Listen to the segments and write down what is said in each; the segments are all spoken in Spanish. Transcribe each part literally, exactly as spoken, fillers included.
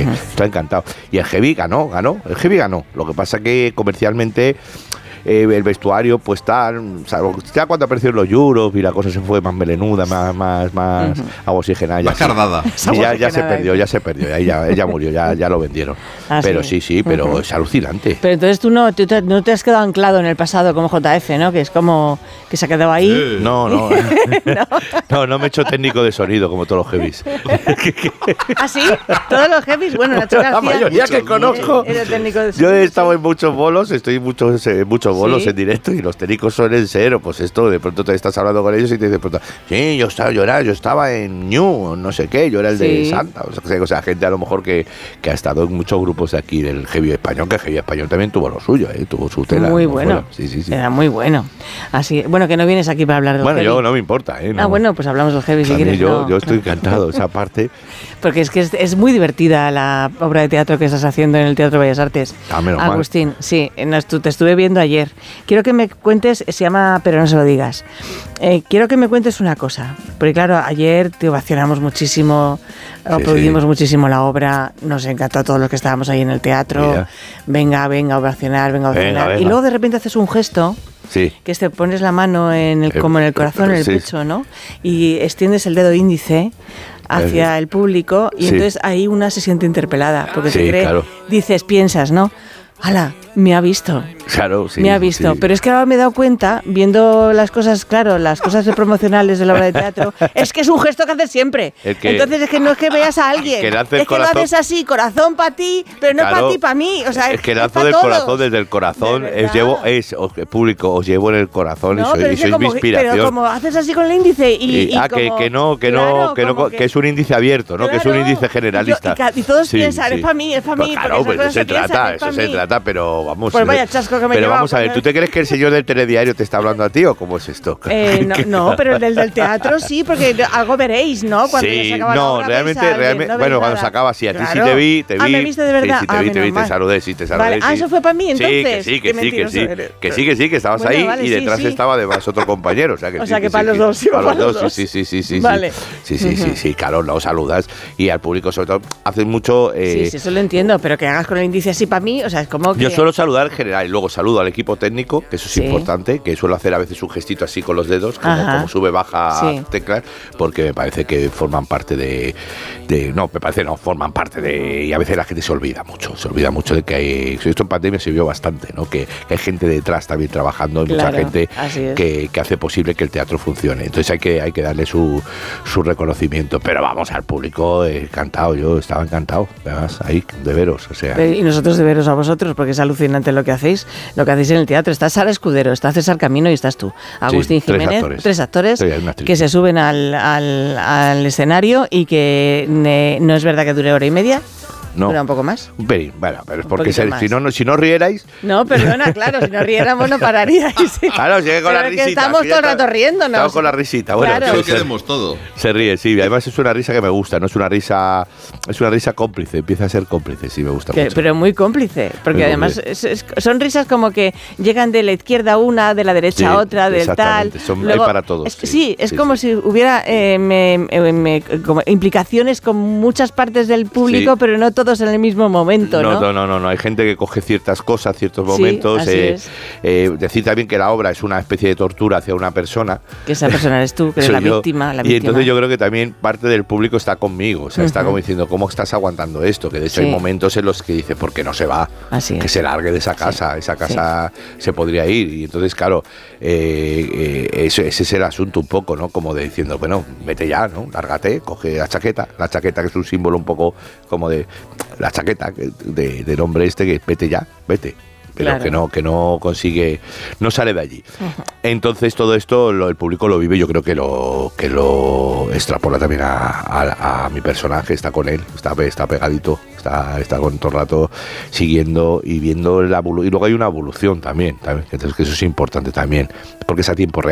uh-huh. Está encantado. Y el Heavy ganó, ganó, el Heavy ganó. Lo que pasa que comercialmente eh, el vestuario, pues tal, ya cuando aparecieron los Euros y la cosa se fue más melenuda, más, más, más uh-huh. oxigenada. Más cardada. Ya, ya se perdió, ya se perdió, ya, ya, ya murió, ya, ya lo vendieron. Ah, pero sí, sí, sí pero uh-huh. es alucinante. Pero entonces tú no, tú te, no te has quedado anclado en el pasado como J F, ¿no? Que es como que se ha quedado ahí. Sí. No, no, no, no, no me he hecho técnico de sonido como todos los heavies. ¿Ah, sí? ¿Todos los heavies? Bueno, Nacho García, la mayoría que conozco. Era técnico de sonido. Yo he estado en muchos bolos, estoy en muchos, eh, muchos bolos ¿sí? en directo y los técnicos suelen ser, pues esto, de pronto te estás hablando con ellos y te dicen, pronto, sí, yo estaba, yo era, yo estaba en New, no sé qué, yo era el sí. de Santa, o sea, o sea, gente a lo mejor que, que ha estado en muchos grupos de aquí del heavy español, que el heavy español también tuvo lo suyo, ¿eh? Tuvo su tela. Muy bueno, sí, sí, sí. Era muy bueno. Así, bueno, que no vienes aquí para hablar de Bueno, heavy. yo no me importa, ¿eh? No. Ah, bueno, pues hablamos del heavy si quieres. Yo, no, yo estoy no. encantado, esa parte. Porque es que es, es muy divertida la obra de teatro que estás haciendo en el Teatro Bellas Artes. Ah, menos Agustín, mal. sí, te estuve viendo ayer. Quiero que me cuentes, se llama Pero no se lo digas. Eh, quiero que me cuentes una cosa, porque claro, ayer te ovacionamos muchísimo, sí, aplaudimos sí. muchísimo la obra, nos encantó a todos los que estábamos ahí en el teatro. Mira. Venga, venga, a ovacionar, venga, a ovacionar. Venga, venga. Y luego de repente haces un gesto. Sí. Que te pones la mano en el, como en el corazón, en el sí. pecho, ¿no? Y extiendes el dedo índice hacia el público y sí. entonces ahí una se siente interpelada, porque sí, te cree, claro. dices, piensas, ¿no? ¡Hala! Me ha visto. Claro, sí. Me ha visto. Sí. Pero es que ahora me he dado cuenta, viendo las cosas, claro, las cosas promocionales de la obra de teatro, es que es un gesto que haces siempre. Que, entonces es que no es que veas a alguien, que es que corazón, lo haces así, corazón para ti, pero no claro, para ti, para mí. O sea, es que lanzo del todos. corazón, desde el corazón, os llevo, es, os, público, os llevo en el corazón no, y sois, y sois como, mi inspiración. Pero como haces así con el índice y... y, y ah, como, que, que no, que claro, no, que, no que, que es un índice abierto, ¿no? Claro, que es un índice generalista. Y, yo, y, y todos sí, piensan, sí. es para mí, es para mí. Claro, pues eso se trata, eso se trata, pero vamos... Pues vaya chasco que me Pero vamos a ver, ¿tú te crees que el señor del telediario te está hablando a ti o cómo es esto? Eh, no, no, pero el del, del teatro sí, porque algo veréis, ¿no? Cuando sí, se acaba no, la obra, realmente, alguien, realmente no bueno, cuando nada. se acaba, sí, a ti claro. sí te vi, te vi. Ah, ¿me viste de verdad? Sí, sí te ah, vi, te vi, te saludé, sí, te saludé. Vale. Sí. Ah, eso fue para mí, entonces. Sí, que sí, que sí, que sí, que sí, que sí, que estabas bueno, ahí vale, y detrás sí, sí. estaba además otro compañero, o sea que O sí, sea que sí, para sí, los dos, sí, para los dos, dos. sí, sí, sí, sí, vale. sí, sí, sí, sí, claro, lo saludas y al público sobre todo haces mucho. Sí, sí, eso lo entiendo, pero que hagas con el índice así para mí, o sea, es como que. Yo suelo saludar en general y luego saludo al equipo técnico, que eso es importante, que suelo hacer a veces un gestito así con los dedos, como, como sube, baja sí. teclas, porque me parece que forman parte de, de... No, me parece no, forman parte de... Y a veces la gente se olvida mucho, se olvida mucho de que hay... Esto en pandemia se vio bastante, ¿no? Que, que hay gente detrás también trabajando, hay claro, mucha gente que, que hace posible que el teatro funcione. Entonces hay que, hay que darle su, su reconocimiento. Pero vamos, al público, encantado, yo estaba encantado, además, ahí, de veros, o sea... Y nosotros de veros a vosotros, porque es alucinante lo que hacéis, lo que hacéis en el teatro. Está Sara Escudero, está César Camino y estás tú, Agustín sí, Jiménez, tres actores, tres actores que se suben al, al, al escenario y que ne, no es verdad que dure hora y media. No. ¿Dura un poco más? Un pelín, bueno, pero es porque se, si, no, no, si no rierais... No, perdona, claro, si no riéramos no pararíais. Sí. Claro, sigue con pero la risita. Que estamos todo el rato riéndonos. Estamos con la risita, bueno. Claro. Que queremos todo. Se ríe, sí, además es una risa que me gusta, no es una risa... Es una risa cómplice, empieza a ser cómplice, sí, me gusta que, mucho. Pero muy cómplice, porque muy además es, es, son risas como que llegan de la izquierda una, de la derecha sí, otra, del tal... Son, Luego, hay para todos. Es, sí, sí, es sí, como sí. si hubiera eh, me, me, como implicaciones con muchas partes del público, sí. pero no todos en el mismo momento. Momento, ¿no? No, no, no, no, hay gente que coge ciertas cosas, ciertos momentos. Sí, eh, es. eh, decir también que la obra es una especie de tortura hacia una persona. Que esa persona eres tú, que eres la yo. víctima, la y víctima. entonces yo creo que también parte del público está conmigo, o sea, uh-huh. está como diciendo, ¿cómo estás aguantando esto? Que de hecho sí. hay momentos en los que dice, ¿por qué no se va? Así que es. se largue de esa casa, sí. esa casa sí. se podría ir. Y entonces, claro, eh, eh, ese, ese es el asunto un poco, ¿no? Como de diciendo, bueno, vete ya, ¿no? Lárgate, coge la chaqueta, la chaqueta que es un símbolo un poco como de la chaqueta de, del hombre este, que vete ya, vete. Pero claro. que no que no consigue, no sale de allí. Uh-huh. Entonces todo esto lo, el público lo vive, yo creo que lo que lo extrapola también a, a, a mi personaje, está con él, está, está pegadito, está, está con todo el rato siguiendo y viendo la evolución. Y luego hay una evolución también, también, entonces que eso es importante también, porque es a tiempo real.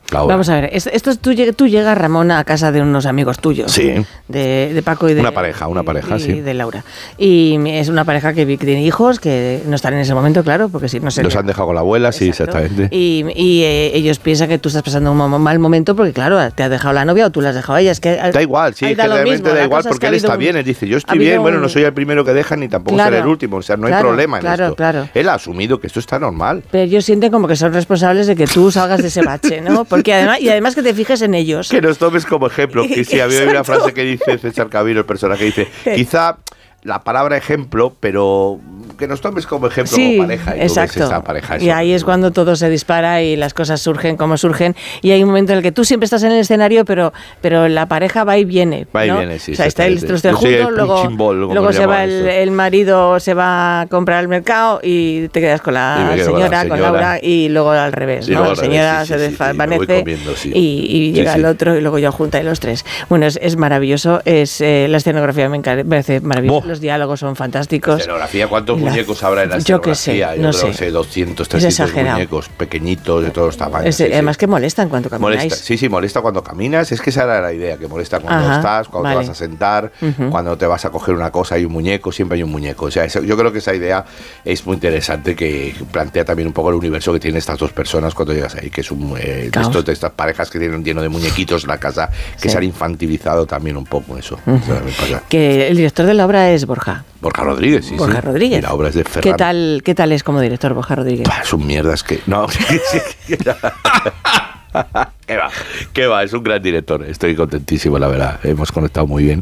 Ahora. Vamos a ver, esto, esto tú, tú llegas, Ramón, a casa de unos amigos tuyos. Sí. De, de Paco y de... Una pareja, una pareja, y, sí. Y de Laura. Y es una pareja que, que tiene hijos, que no están en ese momento, claro, porque si no se... Los han dejado con la abuela, sí, Exacto. exactamente. Y, y eh, ellos piensan que tú estás pasando un mal momento porque, claro, te has dejado la novia o tú la has dejado a ella. Es que, da igual, sí, es que realmente da igual porque él está un, bien. Él dice, yo estoy bien, un, bueno, no soy el primero que deja ni tampoco claro, seré el último. O sea, no hay claro, problema en claro, esto. Claro. Él ha asumido que esto está normal. Pero ellos sienten como que son responsables de que tú salgas de ese bache, ¿no? Porque además, y además que te fijes en ellos. Que nos tomes como ejemplo. Que sí, había una frase que dice César Cabiro, el personaje, que dice, quizá la palabra ejemplo, pero que nos tomes como ejemplo sí, como pareja. Y exacto. Esa pareja, y ahí es cuando todo se dispara y las cosas surgen como surgen. Y hay un momento en el que tú siempre estás en el escenario, pero, pero la pareja va y viene. Va y ¿no? viene, sí. O sea, está el troste juntos, luego, ball, luego se va el, el marido, se va a comprar al mercado y te quedas con la, señora, con la señora, con Laura, y luego al revés, ¿no? La señora sí, se sí, desvanece sí, sí. y, y llega sí, el otro y luego ya junta y los tres. Bueno, es, es maravilloso, es eh, la escenografía me parece maravillosa, oh. Los diálogos son fantásticos. La escenografía, ¿cuántos la, muñecos habrá en la yo que sé, yo no creo, sé. doscientos, trescientos muñecos pequeñitos de todos los tamaños. Es, sí, además sí. que molestan cuando camináis. Molesta, sí, sí, molesta cuando caminas. Es que esa era la idea, que molesta cuando Ajá, estás, cuando vale. te vas a sentar, uh-huh. cuando te vas a coger una cosa hay un muñeco, siempre hay un muñeco. O sea, eso, yo creo que esa idea es muy interesante, que plantea también un poco el universo que tienen estas dos personas cuando llegas ahí, que es un eh, de, estos, de estas parejas que tienen lleno de muñequitos en la casa, que sí. se han infantilizado también un poco eso. Uh-huh. O sea, que el director de la obra es Borja. Borja Rodríguez, sí, Borja sí. Rodríguez. Y la obra es de Ferran. ¿Qué tal, qué tal es como director Borja Rodríguez? Bah, son mierdas que... No, ¿Qué va? ¿Qué va? Es un gran director. Estoy contentísimo, la verdad. Hemos conectado muy bien.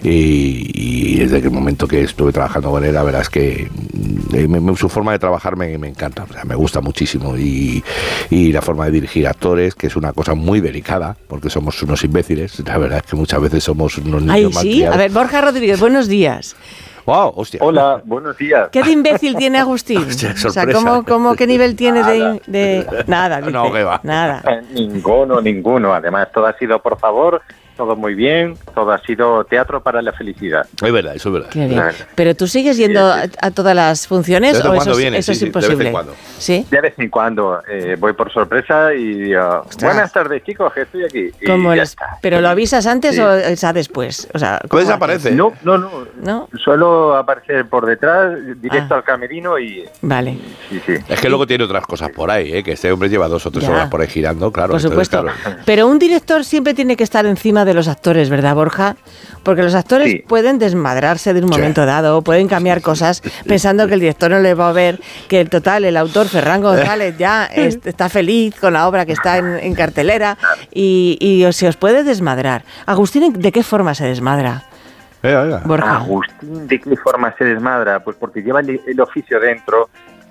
Y, y desde el momento que estuve trabajando con él, la verdad es que me, me, su forma de trabajar me, me encanta. O sea, me gusta muchísimo. Y, y la forma de dirigir actores, que es una cosa muy delicada, porque somos unos imbéciles. La verdad es que muchas veces somos unos niños Ay, mal sí. criados. A ver, Borja Rodríguez, buenos días. Wow, hostia. Hola, buenos días. ¿Qué de imbécil tiene Agustín? Hostia, o sea, ¿cómo, cómo, ¿qué nivel tiene nada. de, de...? Nada, dice, no, ¿qué va? Nada. Ninguno, ninguno. Además, todo ha sido por favor, todo muy bien, todo ha sido teatro para la felicidad. Es verdad, eso es verdad. Qué bien. Pero tú sigues yendo sí, sí. A, a todas las funciones o eso, viene, eso sí, es imposible. De vez en cuando. ¿Sí? De vez en cuando eh, voy por sorpresa y digo, buenas tardes chicos, que estoy aquí. Y ¿Cómo ya es? está. ¿Pero lo avisas antes sí. o es a después? O sea, pues desaparece. No, no, no, no. Suelo aparecer por detrás, directo ah. al camerino y... Vale. Sí, sí. Es que luego tiene otras cosas por ahí, ¿eh? Que este hombre lleva dos o tres ya. horas por ahí girando, claro. Por supuesto. Entonces, claro. Pero un director siempre tiene que estar encima de los actores, ¿verdad, Borja? Porque los actores sí. pueden desmadrarse de un momento sí. dado, pueden cambiar cosas pensando que el director no les va a ver, que el total, el autor Ferran González ya es, está feliz con la obra que está en, en cartelera y, y se os puede desmadrar. Agustín, ¿de qué forma se desmadra? Eh, oiga. Borja. Agustín, ¿de qué forma se desmadra? Pues porque lleva el, el oficio dentro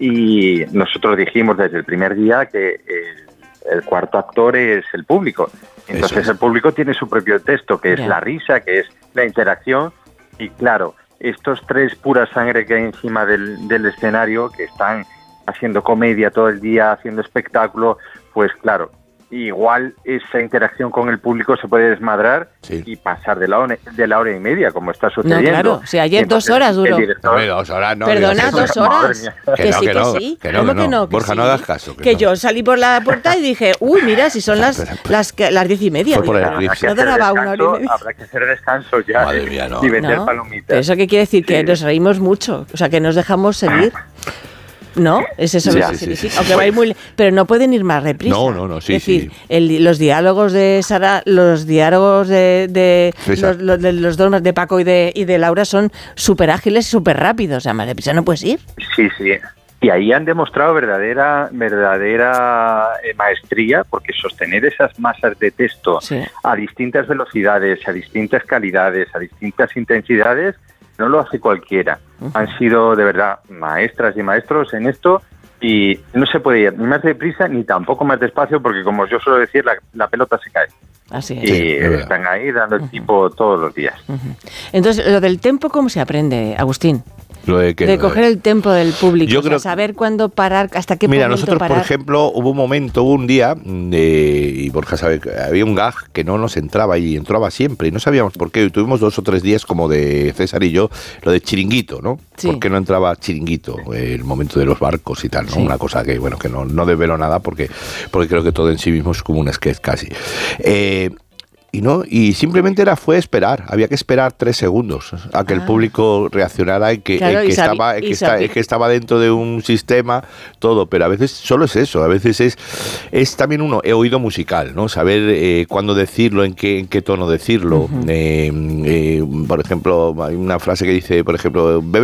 y nosotros dijimos desde el primer día que el, el cuarto actor es el público. Entonces es. el público tiene su propio texto, que es yeah. la risa, que es la interacción. Y claro, estos tres pura sangre que hay encima del, del escenario, que están haciendo comedia todo el día, haciendo espectáculo, pues claro, igual esa interacción con el público se puede desmadrar sí. y pasar de la, hora, de la hora y media, como está sucediendo. No, claro, o sea, ayer entonces, dos horas duró. Director, no, dos horas no. Perdona, dos horas. Que, que no, sí, que, que no, sí. que no, ¿Cómo que no? que no? Que Borja, sí. no hagas caso. Que, que no. yo salí por la puerta y dije, uy, mira, si son las las, las diez y media. Por Oye, no duraba una hora y media. Habrá que hacer descanso ya. Madre mía, no. Y vender no. palomitas. Pero eso qué quiere decir, que sí. nos reímos mucho, o sea, que nos dejamos seguir. ¿No? Es eso sí, lo que sí, significa. sí, sí. Aunque va a ir muy... Pero no pueden ir más reprisa. No, no, no, sí, es decir, sí. El, los diálogos de Sara, los diálogos de, de, los, los, de los dos de Paco y de, y de Laura son súper ágiles y súper rápidos. O sea, más deprisa no puedes ir. Sí, sí. Y ahí han demostrado verdadera verdadera eh, maestría, porque sostener esas masas de texto sí. a distintas velocidades, a distintas calidades, a distintas intensidades, no lo hace cualquiera. Uh-huh. Han sido de verdad maestras y maestros en esto y no se puede ir ni más deprisa ni tampoco más despacio porque, como yo suelo decir, la, la pelota se cae. Así es. Y sí, están ahí dando el tipo uh-huh. todos los días. Uh-huh. Entonces, lo del tempo, ¿cómo se aprende, Agustín? Lo de, que, de coger el tempo del público, yo o sea, creo, saber cuándo parar, hasta qué mira, momento nosotros, parar. por ejemplo, hubo un momento, hubo un día, eh, y Borja sabe que había un gag que no nos entraba y entraba siempre, y no sabíamos por qué. Tuvimos dos o tres días como de César y yo, lo de chiringuito, ¿no? Sí. ¿Por qué no entraba chiringuito? El momento de los barcos y tal, ¿no? Sí. Una cosa que, bueno, que no, no desvelo nada porque, porque creo que todo en sí mismo es como un sketch casi. Eh, Y no, y simplemente era fue esperar, había que esperar tres segundos a que ah. el público reaccionara y que, claro, eh, que, y estaba, sabi, que, está, que estaba dentro de un sistema, todo, pero a veces solo es eso, a veces es, es también uno, he oído musical, ¿no? Saber eh, cuándo decirlo, en qué, en qué tono decirlo. Uh-huh. eh, eh, por ejemplo, hay una frase que dice, por ejemplo, bebe